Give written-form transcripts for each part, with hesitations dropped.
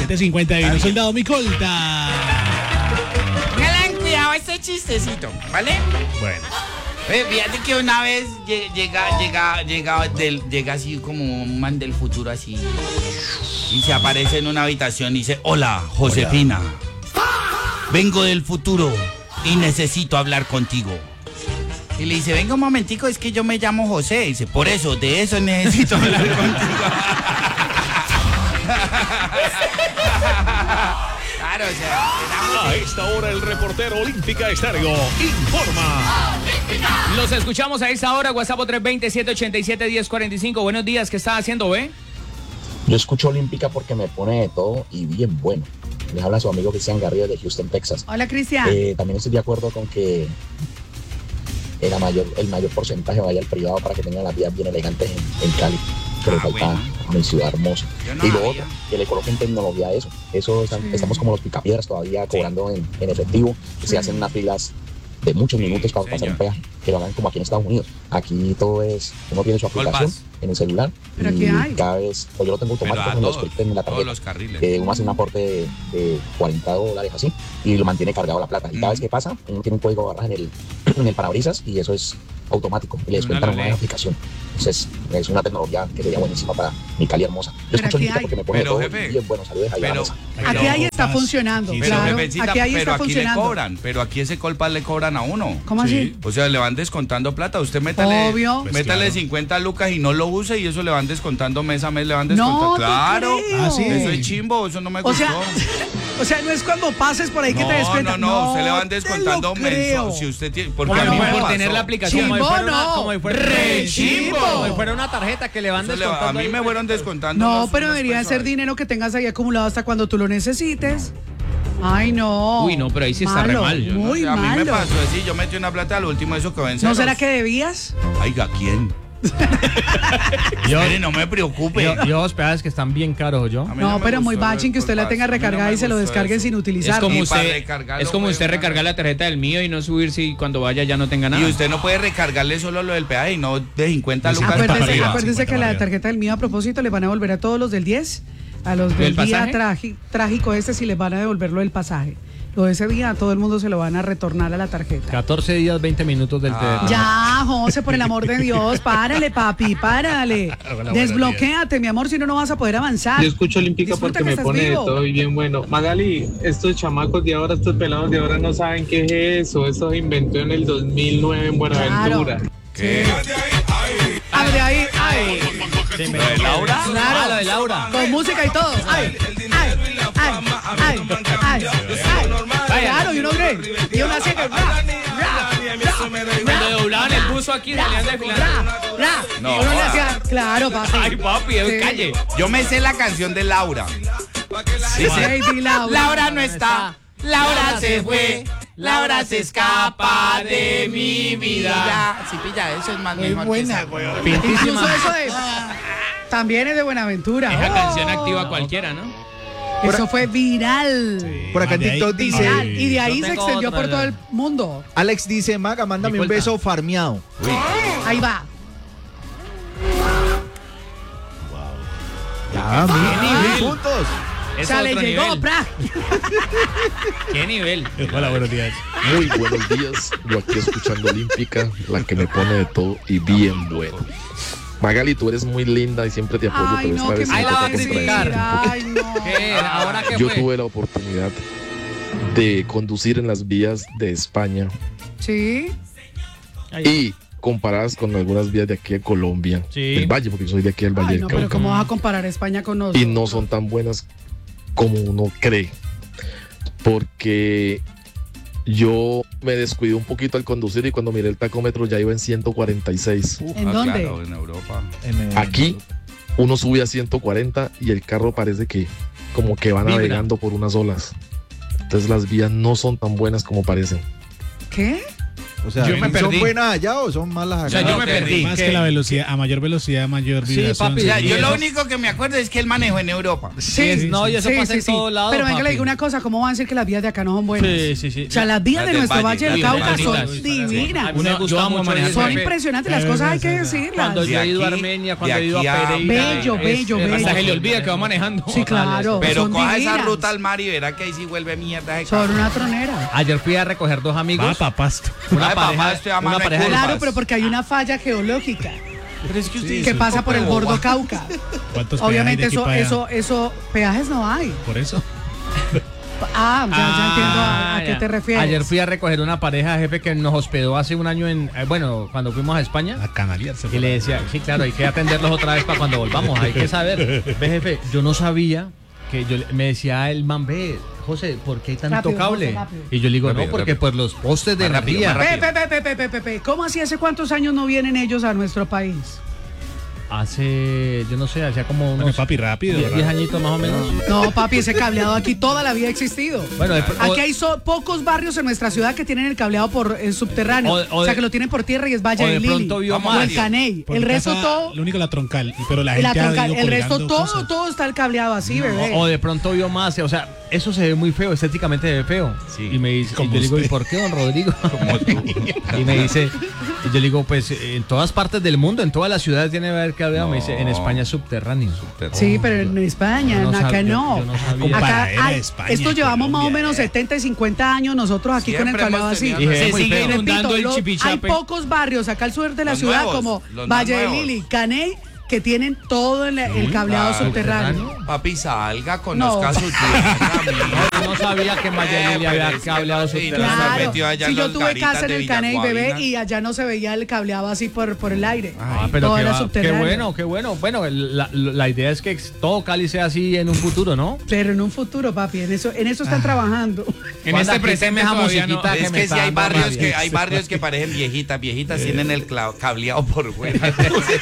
7:51. Soldado Micolta. Pónganle cuidado a este chistecito, ¿vale? Bueno. Fíjate que una vez llega así como un man del futuro así y se aparece en una habitación y dice: hola, Josefina. Vengo del futuro y necesito hablar contigo. Y le dice: venga un momentico, es que yo me llamo José. Y dice: por eso, de eso necesito hablar contigo. Claro, o sea, a esta hora el reportero Olímpica Estéreo informa. Los escuchamos a esta hora, WhatsApp 320-787-1045. Buenos días, ¿qué está haciendo, ve? Yo escucho Olímpica porque me pone de todo y bien bueno. Les habla su amigo Cristian Garrido de Houston, Texas. Hola, Cristian. También estoy de acuerdo con que el mayor porcentaje vaya al privado para que tengan las vías bien elegantes en Cali. Que le falta a mi ciudad hermosa. No y lo otro, que le coloquen tecnología a eso. Estamos como los picapiedras todavía cobrando en efectivo. Que se hacen unas filas de muchos minutos para pasar un peaje. Que lo hagan como aquí en Estados Unidos. Aquí todo es, uno tiene su aplicación en el celular. ¿Pero y qué hay? cada vez, pues yo lo tengo automático en la tarjeta. todos los carriles. Uno hace un aporte de $40 así y lo mantiene cargado la plata. Y cada vez que pasa, uno tiene un código de barras en el parabrisas y eso es automático y le descuentan una aplicación. Entonces es una tecnología que sería buenísima para mi Cali hermosa. Yo escucho Olímpica porque me pone todo bien bueno. Saludos ahí a la mesa. Aquí ahí está funcionando, claro. Jefecita, Aquí ahí pero está aquí funcionando. le cobran, pero aquí ese colpas le cobran a uno. ¿Cómo así? O sea, le van descontando plata. Usted métale Obvio. Pues 50 lucas y no lo use y eso le van descontando mes a mes, le van descontando. No, claro. te creo. Ah, sí. Eso es chimbo, eso no me O gustó. sea, no es cuando pases por ahí que te des cuenta. No, usted le van te descontando lo creo. mensual. Si usted tiene, porque Como a mí me por pasó. tener la aplicación. Chimbo, Como si fuera ¡Re chimbo! como si fuera una tarjeta que le van Eso descontando. a mí me fueron descontando. No, unos pero debería pesos ser ahí. dinero que tengas ahí acumulado hasta cuando tú lo necesites. Ay, no. Uy, no, pero ahí sí está re mal. Yo no Muy sé, a mí me malo. pasó así, yo metí una plata al último eso que vence. ¿No será que debías? Oiga, ¿quién? Espere, no me preocupe. Yo hospedajes que están bien caros, yo. A mí No, me pero muy gustó batching que usted la colpas. tenga A mí no recargada me y se lo gustó descarguen eso. sin utilizar. Es como Y para usted, recargarlo, es como fue usted una recargar la tarjeta del mío y no subirse y cuando vaya ya no tenga nada. Y usted no puede recargarle solo lo del peaje y no de 50 lucas para Acuérdese, arriba. acuérdese que la arriba. tarjeta del mío a propósito le van a devolver a todos los del 10, a los del ¿Del día pasaje? trágico si les van a devolver lo del pasaje. Lo de ese día a todo el mundo se lo van a retornar a la tarjeta. 14 días, 20 minutos del teléfono. Ya, José, por el amor de Dios, párale, papi, párale. Hola, Desbloquéate, mi amor, si no, no vas a poder avanzar. Yo escucho Olímpica Disfruta porque que me estás pone de vivo. todo y bien bueno. Magali, estos chamacos de ahora, estos pelados de ahora no saben qué es eso. Eso se inventó en el 2009 en Buenaventura. Claro. ¿Qué? Abre ahí, ay. ¿Lo de Laura? Claro. lo de Laura. Con música y todo. Ay, ay, ay, ay, ay. Claro, y uno cree. Y uno hace que Cuando doblaban el buzo aquí salían desfilando. No, y uno le joda. hacía, claro, papi. Ay, papi, Sí. calle. Yo me sé la canción de Laura. Baby Laura. Laura no está, Laura se fue, Laura se escapa de mi vida. Sí, pilla, eso es más mejor buena. que esa. Incluso eso de... También es de Buenaventura. Esa Oh. canción activa cualquiera, ¿no? Eso fue viral. Por acá en De ahí- TikTok Viral. dice, Y de ahí Yo se tengo extendió otra, por todo el mundo. Alex dice, Maga, mándame un Micolta. beso farmeado. Ahí va. Ya, mil puntos. O Es sea, le otro llegó, nivel. pra. ¿Qué nivel? Hola, buenos días. Muy buenos días, yo aquí escuchando Olímpica, la que me pone de todo y bien bueno. Magali, tú eres muy linda y siempre te apoyo, Ay, pero no, esta que vez me me Ahí la va toca a criticar. contradecirte un poco. Ay, no. ¿Qué? ¿Ahora qué Yo fue? tuve la oportunidad de conducir en las vías de España Sí. y comparadas con algunas vías de aquí de Colombia, Sí. del Valle, porque soy de aquí del Valle Ay, del no, pero Cauca, ¿cómo vas a comparar España con nosotros? y no son tan buenas como uno cree, porque yo me descuidé un poquito al conducir y cuando miré el tacómetro ya iba en 146. ¿En dónde? Claro, en Europa. Aquí uno sube a 140 y el carro parece que como que va Vibra. navegando por unas olas. Entonces las vías no son tan buenas como parecen. ¿Qué? O sea, Yo me ¿son perdí. buenas allá o son malas acá? O sea, yo me perdí. Más que la velocidad, a mayor velocidad, mayor Sí, vibración. papi, O sea, Y yo lo eso- único que me acuerdo es que él manejó en Europa. Sí, No, y eso pasa en todos lados. Pero venga, papi. le digo una cosa, ¿cómo van a decir que las vías de acá no son buenas? Sí. O sea, las vías Las de del nuestro Valle, Valle del las Cauca del son Valle. divinas. A mí me Yo gusta amo mucho manejar ir- Son jefe. impresionantes las cosas, hay que decirlas. Cuando yo he ido a De aquí- Armenia, cuando de he ido a aquí a- Pereira. Bello, bello, bello. Hasta se le olvida que va manejando. Sí, claro. Pero son coja esa divinas. ruta al mar y verá que ahí sí vuelve mierda de Son carro. una tronera. Ayer fui a recoger dos Va amigos. pa' pasto. Ay, papá, estoy a mano de pareja de- curvas. Claro, pero porque hay una falla geológica Pero es que usted que pasa por el Bordo Cauca. ¿Cuántos Obviamente peajes de aquí para allá? eso, peajes no hay. Por eso. Ya entiendo a qué ya. te refieres. Ayer fui a recoger una pareja, jefe, que nos hospedó hace un año cuando fuimos a España. A canalearse. Y le decía, sí, claro, hay que atenderlos otra vez para cuando volvamos, hay que saber. Ve, jefe, yo no sabía que me decía el man, ve, José, ¿por qué hay tanto Rápido, cable? José, rápido. Y yo le digo, Rápido, no, porque rápido. pues los postes de Más rápido, energía. más rápido. ¿Cómo así? ¿Hace cuántos años no vienen ellos a nuestro país? Yo no sé, hacía como Bueno, unos papi, rápido. 10 añitos más o menos. No, papi, ese cableado aquí toda la vida ha existido. Bueno, Aquí hay pocos barrios en nuestra ciudad que tienen el cableado por subterráneo. O O sea, de- que lo tienen por tierra y es Valle o de de Lili. pronto vio O más. el Caney. Por El mi resto casa, todo. Lo único la troncal. Pero la La gente ha troncal, ido el resto colgando cosas. todo está el cableado así, bebé. O de pronto vio más, o sea, eso se ve muy feo, estéticamente se ve feo. Sí. Y me dice, y Como yo le digo, usted. ¿y por qué, don Rodrigo? Y me dice, y yo le digo, pues en todas partes del mundo, en todas las ciudades tiene que haber cableado. Me dice, en España es subterráneo. Sí, pero en España, Yo no acá sab- no. yo no sabía. Acá Comparadera hay, de España, esto llevamos más o Colombia, menos 70 y 50 años nosotros aquí con el Siempre cableado hemos así. tenido- Dije, Se muy sigue feo. inundando Repito, el hay Chipichape. pocos barrios acá al sur de la Los ciudad nuevos, como los más Valle de nuevos. Lili, Caney, que tienen todo el cableado claro, subterráneo. Papi, salga, conozca No. su tierra. Yo no sabía que en Miami había cableado subterráneo. Claro, metió allá si en yo los tuve garitas casa en de el Caney, bebé, Villaguavina. y allá no se veía el cableado así por el aire. Pero todo qué, era qué subterráneo. bueno, qué bueno. Bueno, la idea es que todo Cali sea así en un futuro, ¿no? Pero en un futuro, papi, en eso están trabajando. En Cuando este quíteme presente esa todavía no. musiquita Es me que está si hay dando barrios rabia. hay barrios que parecen viejitas tienen el cableado por fuera.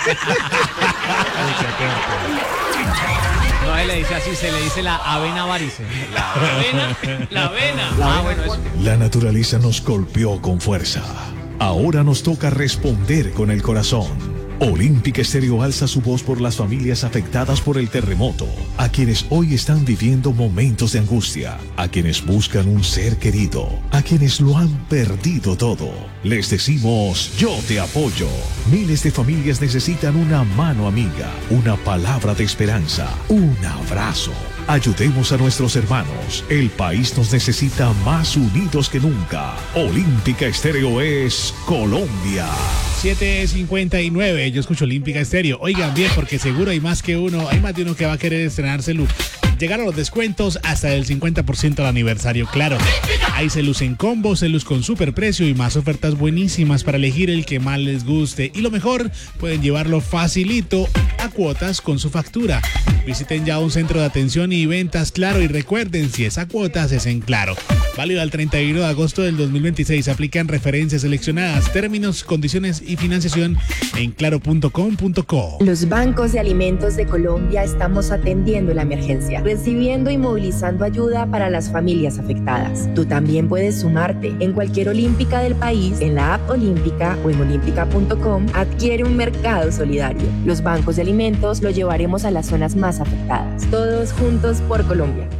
No se le dice así, se le dice la avena varice. La avena. Ah, bueno, eso. La naturaleza nos golpeó con fuerza. Ahora nos toca responder con el corazón. Olímpica Estéreo alza su voz por las familias afectadas por el terremoto, a quienes hoy están viviendo momentos de angustia, a quienes buscan un ser querido, a quienes lo han perdido todo. Les decimos, yo te apoyo. Miles de familias necesitan una mano amiga, una palabra de esperanza, un abrazo. Ayudemos a nuestros hermanos. El país nos necesita más unidos que nunca. Olímpica Estéreo es Colombia. 7:59, yo escucho Olímpica Estéreo. Oigan bien, porque seguro hay más de uno que va a querer estrenar celu. Llegaron los descuentos hasta el 50% al aniversario, claro. Hay celus en combo, celus con superprecio y más ofertas buenísimas para elegir el que más les guste. Y lo mejor, pueden llevarlo facilito a cuotas con su factura. Visiten ya un centro de atención y ventas Claro y recuerden, si es a cuotas es en Claro. Válido al 31 de agosto del 2026. Aplican referencias seleccionadas, términos, condiciones y financiación en claro.com.co. Los bancos de alimentos de Colombia estamos atendiendo la emergencia, recibiendo y movilizando ayuda para las familias afectadas. Tú también puedes sumarte. En cualquier olímpica del país, en la app Olímpica o en olímpica.com, adquiere un mercado solidario. Los bancos de alimentos lo llevaremos a las zonas más afectadas. Todos juntos por Colombia.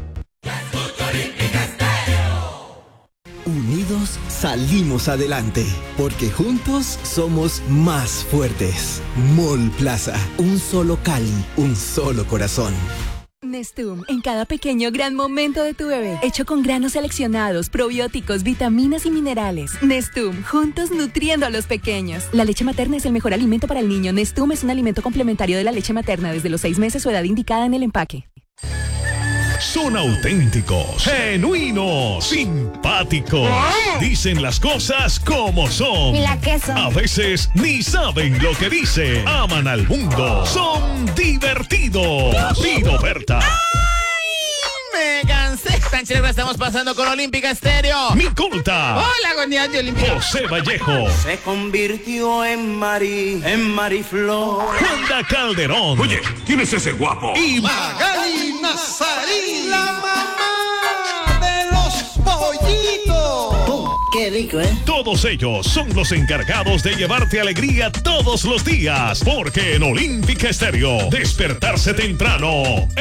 Unidos salimos adelante, porque juntos somos más fuertes. Mall Plaza, un solo Cali, un solo corazón. Nestum, en cada pequeño gran momento de tu bebé, hecho con granos seleccionados, probióticos, vitaminas y minerales. Nestum, juntos nutriendo a los pequeños. La leche materna es el mejor alimento para el niño. Nestum es un alimento complementario de la leche materna desde los 6 meses o edad indicada en el empaque. Son auténticos, genuinos, simpáticos. Dicen las cosas como son. ¿Y la queso? A veces ni saben lo que dicen. Aman al mundo. Son divertidos. Pino Berta. Me cansé. Tan chévere estamos pasando con Olímpica Estéreo. Micolta. Hola, agonía de Olímpica. José Vallejo. Se convirtió en Mariflor. Juanda Calderón. Oye, ¿quién es ese guapo? Y Magali Nazarí, la mamá de los pollitos. ¿Qué qué rico, ¿eh? Todos ellos son los encargados de llevarte alegría todos los días, porque en Olímpica Estéreo, despertarse temprano